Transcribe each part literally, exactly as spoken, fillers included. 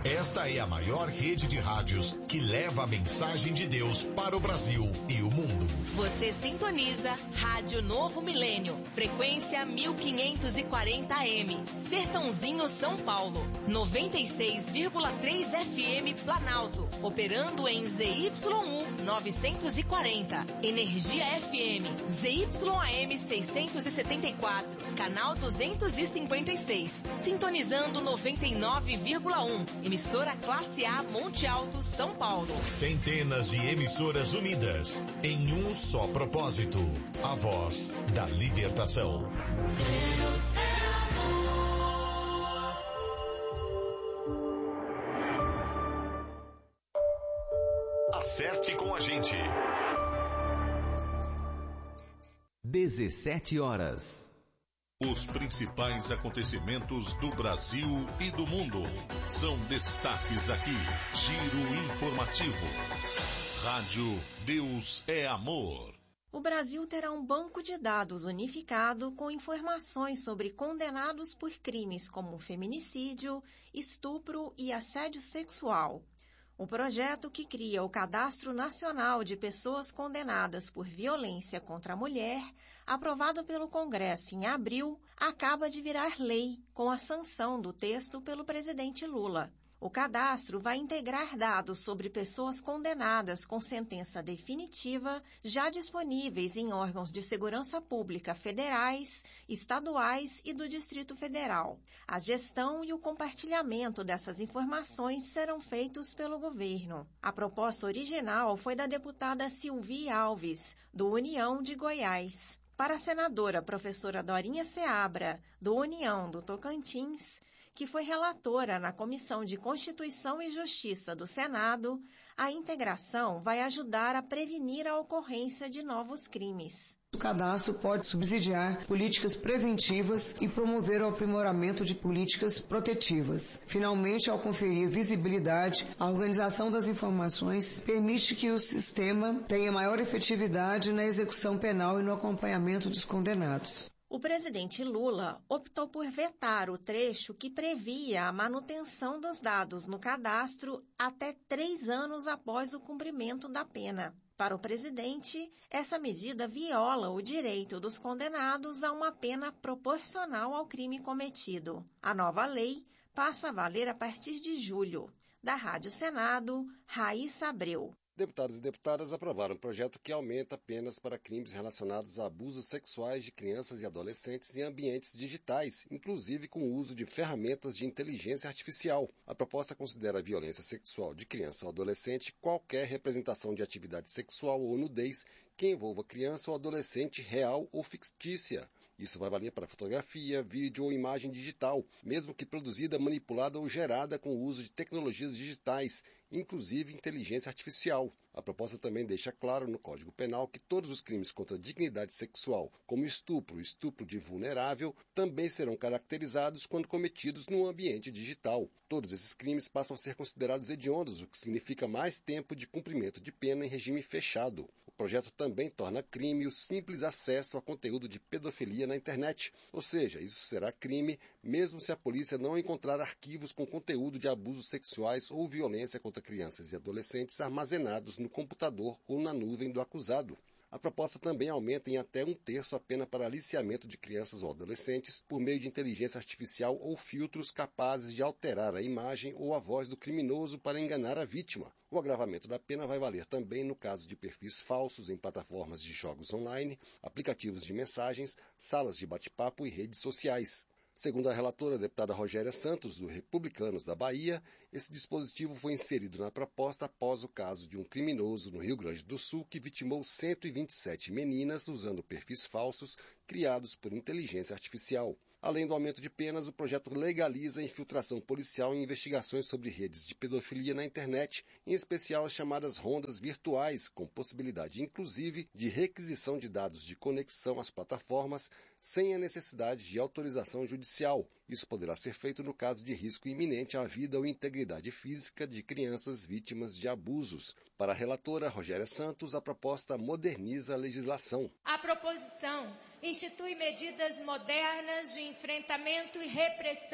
Esta é a maior rede de rádios que leva a mensagem de Deus para o Brasil e o mundo. Você sintoniza Rádio Novo Milênio, frequência mil quinhentos e quarenta A M, Sertãozinho, São Paulo, noventa e seis vírgula três F M Planalto, operando em Z Y U novecentos e quarenta, Energia F M, Z Y A M seiscentos e setenta e quatro, canal duzentos e cinquenta e seis, sintonizando noventa e nove vírgula um, emissora Classe A Monte Alto, São Paulo. Centenas de emissoras unidas em um só propósito, a voz da libertação. Deus é amor. Acerte com a gente. dezessete horas. Os principais acontecimentos do Brasil e do mundo são destaques aqui. Giro informativo. Rádio Deus é Amor. O Brasil terá um banco de dados unificado com informações sobre condenados por crimes como feminicídio, estupro e assédio sexual. O projeto que cria o Cadastro Nacional de Pessoas Condenadas por Violência contra a Mulher, aprovado pelo Congresso em abril, acaba de virar lei com a sanção do texto pelo presidente Lula. O cadastro vai integrar dados sobre pessoas condenadas com sentença definitiva já disponíveis em órgãos de segurança pública federais, estaduais e do Distrito Federal. A gestão e o compartilhamento dessas informações serão feitos pelo governo. A proposta original foi da deputada Silvi Alves, do União de Goiás. Para a senadora professora Dorinha Seabra, do União do Tocantins, que foi relatora na Comissão de Constituição e Justiça do Senado, a integração vai ajudar a prevenir a ocorrência de novos crimes. O cadastro pode subsidiar políticas preventivas e promover o aprimoramento de políticas protetivas. Finalmente, ao conferir visibilidade, a organização das informações permite que o sistema tenha maior efetividade na execução penal e no acompanhamento dos condenados. O presidente Lula optou por vetar o trecho que previa a manutenção dos dados no cadastro até três anos após o cumprimento da pena. Para o presidente, essa medida viola o direito dos condenados a uma pena proporcional ao crime cometido. A nova lei passa a valer a partir de julho. Da Rádio Senado, Raíssa Abreu. Deputados e deputadas aprovaram um projeto que aumenta penas para crimes relacionados a abusos sexuais de crianças e adolescentes em ambientes digitais, inclusive com o uso de ferramentas de inteligência artificial. A proposta considera a violência sexual de criança ou adolescente qualquer representação de atividade sexual ou nudez que envolva criança ou adolescente real ou fictícia. Isso vai valer para fotografia, vídeo ou imagem digital, mesmo que produzida, manipulada ou gerada com o uso de tecnologias digitais, inclusive inteligência artificial. A proposta também deixa claro no Código Penal que todos os crimes contra a dignidade sexual, como estupro e estupro de vulnerável, também serão caracterizados quando cometidos no ambiente digital. Todos esses crimes passam a ser considerados hediondos, o que significa mais tempo de cumprimento de pena em regime fechado. O projeto também torna crime o simples acesso a conteúdo de pedofilia na internet, ou seja, isso será crime mesmo se a polícia não encontrar arquivos com conteúdo de abusos sexuais ou violência contra crianças e adolescentes armazenados no computador ou na nuvem do acusado. A proposta também aumenta em até um terço a pena para aliciamento de crianças ou adolescentes por meio de inteligência artificial ou filtros capazes de alterar a imagem ou a voz do criminoso para enganar a vítima. O agravamento da pena vai valer também no caso de perfis falsos em plataformas de jogos online, aplicativos de mensagens, salas de bate-papo e redes sociais. Segundo a relatora, a deputada Rogéria Santos, do Republicanos da Bahia, esse dispositivo foi inserido na proposta após o caso de um criminoso no Rio Grande do Sul que vitimou cento e vinte e sete meninas usando perfis falsos criados por inteligência artificial. Além do aumento de penas, o projeto legaliza a infiltração policial em investigações sobre redes de pedofilia na internet, em especial as chamadas rondas virtuais, com possibilidade inclusive de requisição de dados de conexão às plataformas sem a necessidade de autorização judicial. Isso poderá ser feito no caso de risco iminente à vida ou integridade física de crianças vítimas de abusos. Para a relatora Rogéria Santos, a proposta moderniza a legislação. A proposição institui medidas modernas de enfrentamento e repressão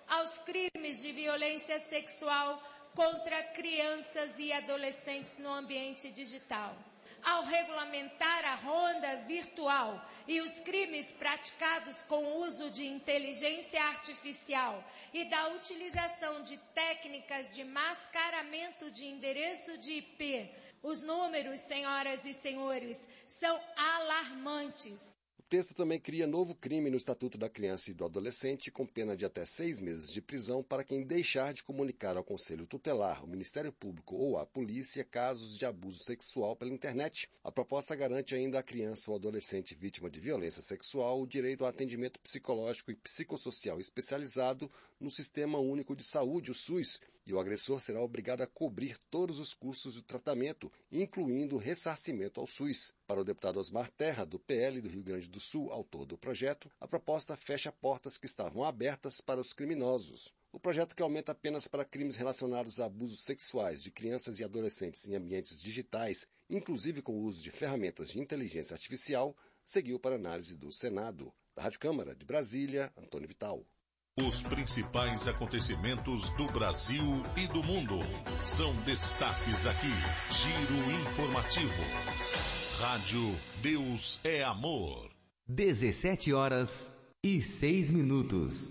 aos crimes de violência sexual contra crianças e adolescentes no ambiente digital. Ao regulamentar a ronda virtual e os crimes praticados com o uso de inteligência artificial e da utilização de técnicas de mascaramento de endereço de I P, os números, senhoras e senhores, são alarmantes. O texto também cria novo crime no Estatuto da Criança e do Adolescente, com pena de até seis meses de prisão para quem deixar de comunicar ao Conselho Tutelar, o Ministério Público ou à polícia casos de abuso sexual pela internet. A proposta garante ainda à criança ou adolescente vítima de violência sexual o direito a atendimento psicológico e psicossocial especializado no Sistema Único de Saúde, o SUS, e o agressor será obrigado a cobrir todos os custos do tratamento, incluindo o ressarcimento ao SUS. Para o deputado Osmar Terra, do P L do Rio Grande do Sul, autor do projeto, a proposta fecha portas que estavam abertas para os criminosos. O projeto, que aumenta penas para crimes relacionados a abusos sexuais de crianças e adolescentes em ambientes digitais, inclusive com o uso de ferramentas de inteligência artificial, seguiu para análise do Senado. Da Rádio Câmara de Brasília, Antônio Vital. Os principais acontecimentos do Brasil e do mundo são destaques aqui. Giro informativo. Rádio Deus é Amor. dezessete horas e seis minutos.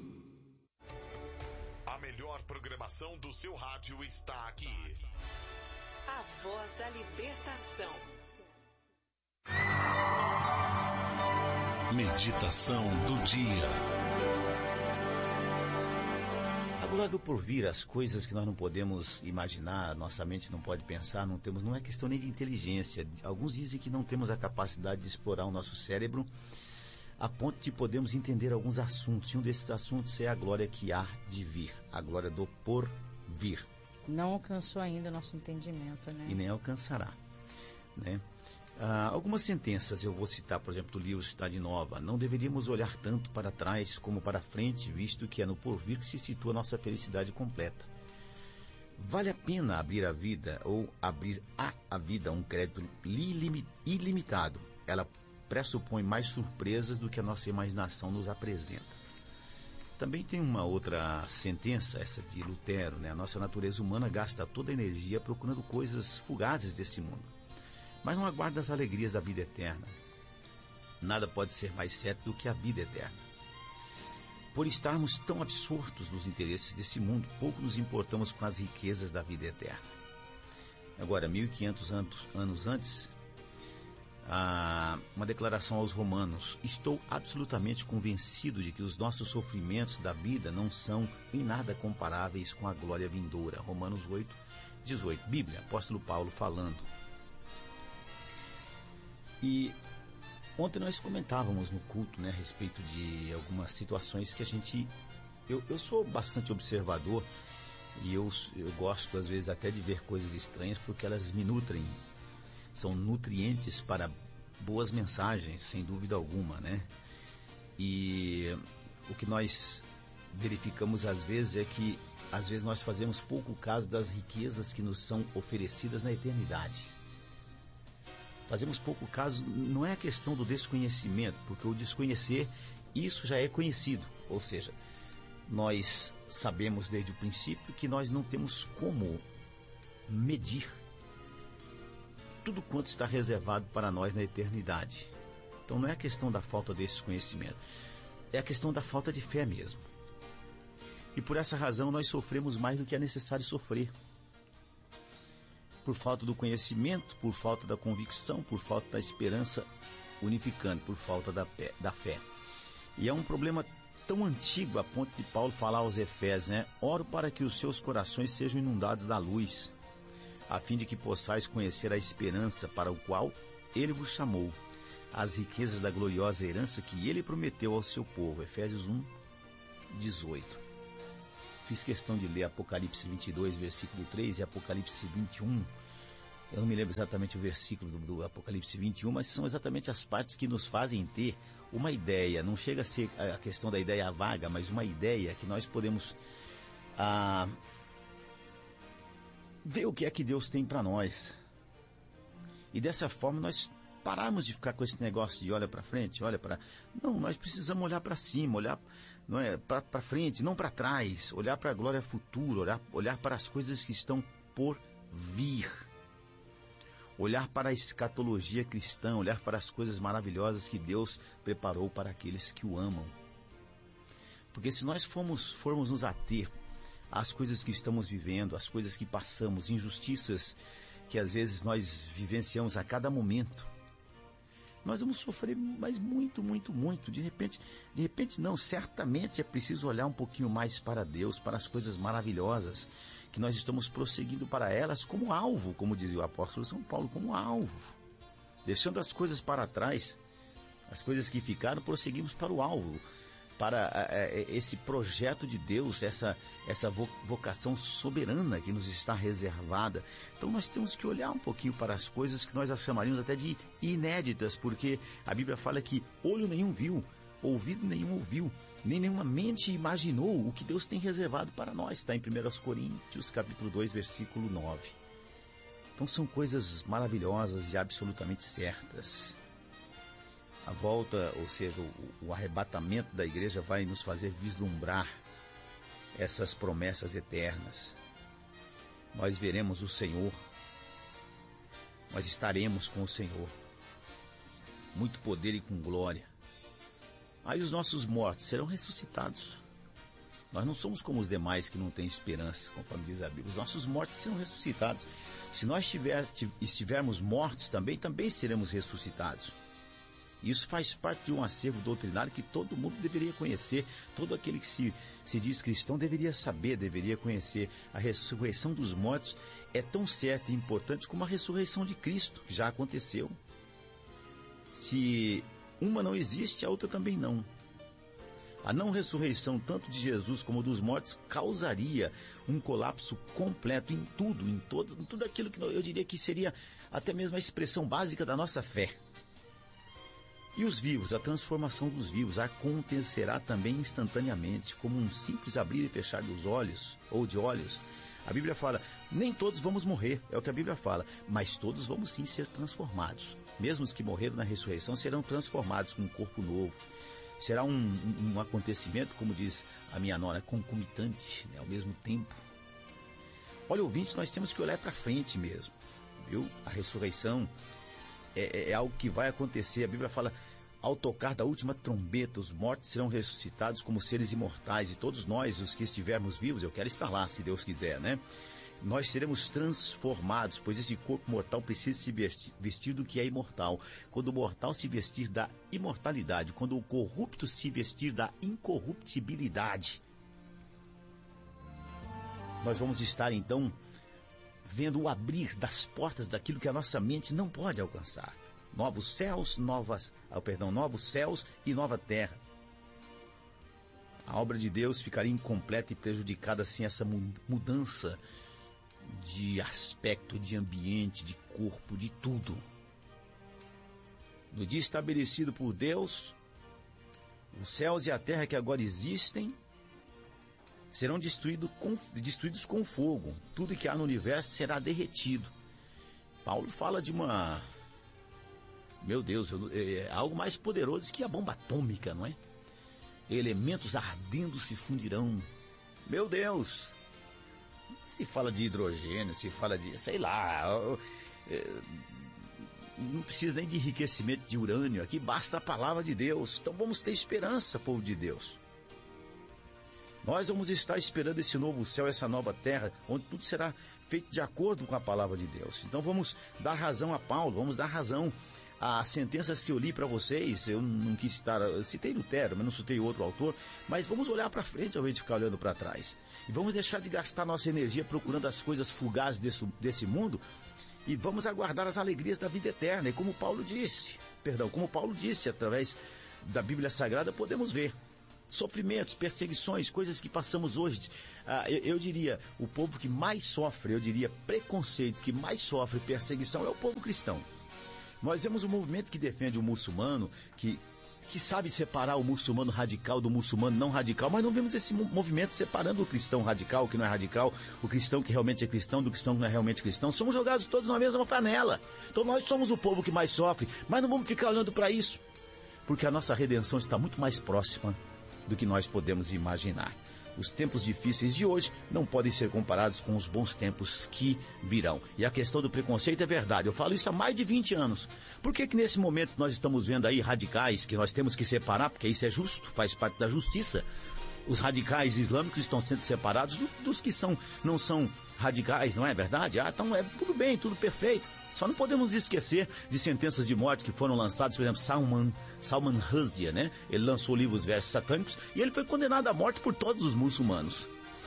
A melhor programação do seu rádio está aqui. A Voz da Libertação. Meditação do dia. A glória do porvir, as coisas que nós não podemos imaginar, nossa mente não pode pensar, não temos, não é questão nem de inteligência. Alguns dizem que não temos a capacidade de explorar o nosso cérebro a ponto de podermos entender alguns assuntos. E um desses assuntos é a glória que há de vir, a glória do porvir. Não alcançou ainda o nosso entendimento, né? E nem alcançará, né? Ah, algumas sentenças eu vou citar, por exemplo, do livro Cidade Nova. Não deveríamos olhar tanto para trás como para frente, visto que é no porvir que se situa a nossa felicidade completa. Vale a pena abrir a vida ou abrir a, a vida um crédito ilimitado. Ela pressupõe mais surpresas do que a nossa imaginação nos apresenta. Também tem uma outra sentença, essa de Lutero, né? A nossa natureza humana gasta toda a energia procurando coisas fugazes deste mundo, mas não aguarda as alegrias da vida eterna. Nada pode ser mais certo do que a vida eterna. Por estarmos tão absortos nos interesses desse mundo, pouco nos importamos com as riquezas da vida eterna. Agora, mil e quinhentos anos, anos antes, ah, uma declaração aos romanos: estou absolutamente convencido de que os nossos sofrimentos da vida não são em nada comparáveis com a glória vindoura. Romanos oito, dezoito. Bíblia, apóstolo Paulo falando. E ontem nós comentávamos no culto, né, a respeito de algumas situações que a gente... Eu, eu sou bastante observador e eu, eu gosto às vezes até de ver coisas estranhas, porque elas me nutrem, são nutrientes para boas mensagens, sem dúvida alguma, né? E o que nós verificamos às vezes é que às vezes nós fazemos pouco caso das riquezas que nos são oferecidas na eternidade. Fazemos pouco caso, não é a questão do desconhecimento, porque o desconhecer, isso já é conhecido. Ou seja, nós sabemos desde o princípio que nós não temos como medir tudo quanto está reservado para nós na eternidade. Então não é a questão da falta desse conhecimento, é a questão da falta de fé mesmo. E por essa razão nós sofremos mais do que é necessário sofrer. Por falta do conhecimento, por falta da convicção, por falta da esperança unificante, por falta da, da fé. E é um problema tão antigo a ponto de Paulo falar aos Efésios, né? Oro para que os seus corações sejam inundados da luz, a fim de que possais conhecer a esperança para o qual ele vos chamou, as riquezas da gloriosa herança que ele prometeu ao seu povo. Efésios um, dezoito. Fiz questão de ler Apocalipse vinte e dois, versículo três, e Apocalipse vinte e um. Eu não me lembro exatamente o versículo do, do Apocalipse vinte e um, mas são exatamente as partes que nos fazem ter uma ideia. Não chega a ser a questão da ideia vaga, mas uma ideia que nós podemos ah, ver o que é que Deus tem para nós. E dessa forma nós pararmos de ficar com esse negócio de olha para frente, olha para... Não, nós precisamos olhar para cima, olhar não é, para frente, não para trás, olhar para a glória futura, olhar, olhar para as coisas que estão por vir. Olhar para a escatologia cristã, olhar para as coisas maravilhosas que Deus preparou para aqueles que o amam. Porque se nós formos, formos nos ater às coisas que estamos vivendo, às coisas que passamos, injustiças que às vezes nós vivenciamos a cada momento, nós vamos sofrer mais muito, muito, muito. De repente, de repente não, certamente é preciso olhar um pouquinho mais para Deus, para as coisas maravilhosas, que nós estamos prosseguindo para elas como alvo, como dizia o apóstolo São Paulo, como alvo. Deixando as coisas para trás, as coisas que ficaram, prosseguimos para o alvo, para é, esse projeto de Deus, essa, essa vocação soberana que nos está reservada. Então nós temos que olhar um pouquinho para as coisas que nós chamaríamos até de inéditas, porque a Bíblia fala que olho nenhum viu, ouvido nenhum ouviu, nem nenhuma mente imaginou o que Deus tem reservado para nós. Está em primeira Coríntios, capítulo dois, versículo nove. Então são coisas maravilhosas e absolutamente certas. A volta, ou seja, o, o arrebatamento da igreja vai nos fazer vislumbrar essas promessas eternas. Nós veremos o Senhor, nós estaremos com o Senhor, muito poder e com glória. Aí os nossos mortos serão ressuscitados. Nós não somos como os demais que não têm esperança, conforme diz a Bíblia. Os nossos mortos serão ressuscitados. Se nós estiver, estivermos mortos também, também seremos ressuscitados. Isso faz parte de um acervo doutrinário que todo mundo deveria conhecer. Todo aquele que se, se diz cristão deveria saber, deveria conhecer. A ressurreição dos mortos é tão certa e importante como a ressurreição de Cristo, que já aconteceu. Se uma não existe, a outra também não. A não ressurreição tanto de Jesus como dos mortos causaria um colapso completo em tudo, em todo, em tudo aquilo que eu diria que seria até mesmo a expressão básica da nossa fé. E os vivos, a transformação dos vivos acontecerá também instantaneamente, como um simples abrir e fechar dos olhos, ou de olhos. A Bíblia fala, nem todos vamos morrer, é o que a Bíblia fala, mas todos vamos sim ser transformados. Mesmo os que morreram na ressurreição serão transformados com um corpo novo. Será um, um, um acontecimento, como diz a minha nora, concomitante, né, ao mesmo tempo. Olha, ouvintes, nós temos que olhar para frente mesmo, viu? A ressurreição É, é algo que vai acontecer. A Bíblia fala, ao tocar da última trombeta, os mortos serão ressuscitados como seres imortais, e todos nós, os que estivermos vivos, eu quero estar lá, se Deus quiser, né? Nós seremos transformados, pois esse corpo mortal precisa se vestir, vestir do que é imortal. Quando o mortal se vestir da imortalidade, quando o corrupto se vestir da incorruptibilidade, nós vamos estar então vendo o abrir das portas daquilo que a nossa mente não pode alcançar. Novos céus, novas, ah, perdão, novos céus e nova terra. A obra de Deus ficaria incompleta e prejudicada sem essa mudança de aspecto, de ambiente, de corpo, de tudo. No dia estabelecido por Deus, os céus e a terra que agora existem serão destruído com, destruídos com fogo. Tudo que há no universo será derretido. Paulo fala de uma... Meu Deus, é algo mais poderoso que a bomba atômica, não é? Elementos ardendo se fundirão. Meu Deus! Se fala de hidrogênio, se fala de... sei lá... Não precisa nem de enriquecimento de urânio. Aqui basta a palavra de Deus. Então vamos ter esperança, povo de Deus. Nós vamos estar esperando esse novo céu, essa nova terra, onde tudo será feito de acordo com a palavra de Deus. Então vamos dar razão a Paulo, vamos dar razão às sentenças que eu li para vocês. Eu não quis citar, eu citei Lutero, mas não citei outro autor, mas vamos olhar para frente ao invés de ficar olhando para trás. E vamos deixar de gastar nossa energia procurando as coisas fugazes desse, desse mundo, e vamos aguardar as alegrias da vida eterna. E como Paulo disse, perdão, como Paulo disse, através da Bíblia Sagrada, podemos ver sofrimentos, perseguições, coisas que passamos hoje. Ah, eu, eu diria, o povo que mais sofre, eu diria, preconceito, que mais sofre perseguição é o povo cristão. Nós vemos um movimento que defende o muçulmano, que, que sabe separar o muçulmano radical do muçulmano não radical, mas não vemos esse movimento separando o cristão radical, que não é radical, o cristão que realmente é cristão, do cristão que não é realmente cristão. Somos jogados todos na mesma panela. Então nós somos o povo que mais sofre, mas não vamos ficar olhando para isso, porque a nossa redenção está muito mais próxima do que nós podemos imaginar. Os tempos difíceis de hoje não podem ser comparados com os bons tempos que virão. E a questão do preconceito é verdade. Eu falo isso há mais de vinte anos. Por que que nesse momento nós estamos vendo aí radicais que nós temos que separar? Porque isso é justo, faz parte da justiça. Os radicais islâmicos estão sendo separados do, dos que são, não são radicais, não é verdade? Ah, então é tudo bem, tudo perfeito. Só não podemos esquecer de sentenças de morte que foram lançadas, por exemplo, Salman, Salman Rushdie, né? Ele lançou livros versos satânicos e ele foi condenado à morte por todos os muçulmanos.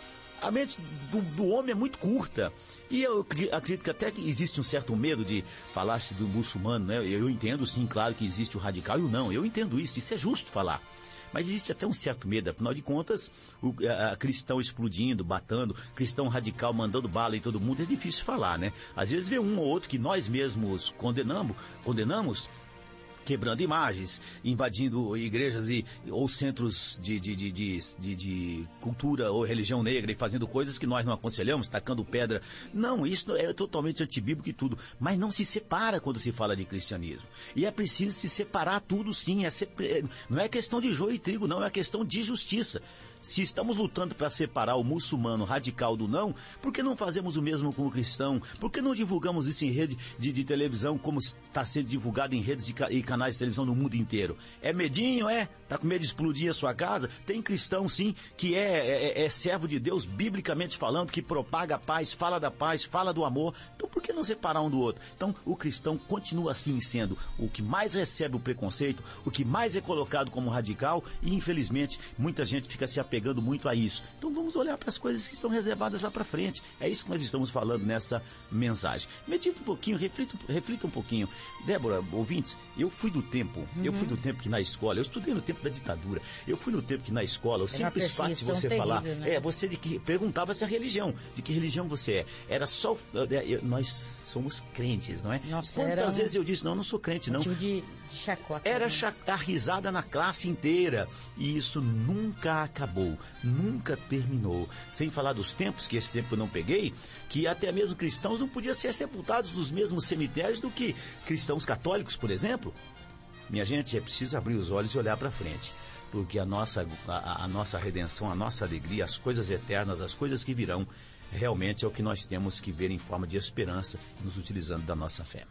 A mente do, do homem é muito curta. E eu acredito que até que existe um certo medo de falar-se do muçulmano, né? Eu entendo sim, claro que existe o radical e o não. Eu entendo isso, isso é justo falar. Mas existe até um certo medo, afinal de contas, o a, a cristão explodindo, batendo, cristão radical mandando bala em todo mundo, é difícil falar, né? Às vezes vê um ou outro que nós mesmos condenamos, condenamos quebrando imagens, invadindo igrejas e, ou centros de, de, de, de, de, de cultura ou religião negra e fazendo coisas que nós não aconselhamos, tacando pedra. Não, isso é totalmente antibíblico e tudo, mas não se separa quando se fala de cristianismo. E é preciso se separar tudo sim, é separ... não é questão de joio e trigo, não, é questão de justiça. Se estamos lutando para separar o muçulmano radical do não, por que não fazemos o mesmo com o cristão? Por que não divulgamos isso em rede de, de televisão como está sendo divulgado em redes de, e canais de televisão no mundo inteiro? É medinho, é? Tá com medo de explodir a sua casa? Tem cristão sim, que é, é, é servo de Deus, biblicamente falando, que propaga a paz, fala da paz, fala do amor. Então por que não separar um do outro? Então o cristão continua assim sendo o que mais recebe o preconceito, o que mais é colocado como radical e infelizmente muita gente fica se apegando pegando muito a isso. Então vamos olhar para as coisas que estão reservadas lá para frente. É isso que nós estamos falando nessa mensagem. Medita um pouquinho, reflita, reflita um pouquinho. Débora, ouvintes, eu fui do tempo, uhum. eu fui do tempo que na escola, eu estudei no tempo da ditadura, eu fui no tempo que na escola, o simples fato de você terrível, falar, né? é, você de que, perguntava-se a religião, de que religião você é. Era só, é, nós somos crentes, não é? Nossa, Quantas um, vezes eu disse, não, eu não sou crente, não. Tipo de, de chacota. Era né? a risada na classe inteira. E isso nunca acabou, nunca terminou. Sem falar dos tempos, que esse tempo eu não peguei, que até mesmo cristãos não podiam ser sepultados nos mesmos cemitérios do que cristãos católicos, por exemplo. Minha gente, é preciso abrir os olhos e olhar para frente. Porque a nossa, a, a nossa redenção, a nossa alegria, as coisas eternas, as coisas que virão, realmente é o que nós temos que ver em forma de esperança, nos utilizando da nossa fé.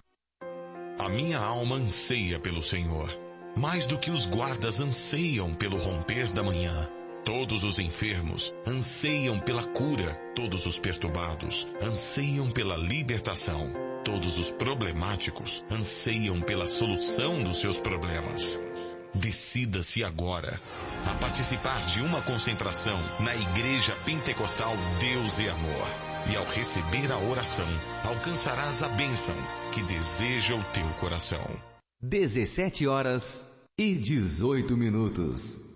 A minha alma anseia pelo Senhor, mais do que os guardas anseiam pelo romper da manhã. Todos os enfermos anseiam pela cura, todos os perturbados anseiam pela libertação, todos os problemáticos anseiam pela solução dos seus problemas. Decida-se agora a participar de uma concentração na Igreja Pentecostal Deus e Amor. E ao receber a oração, alcançarás a bênção que deseja o teu coração. dezessete horas e dezoito minutos.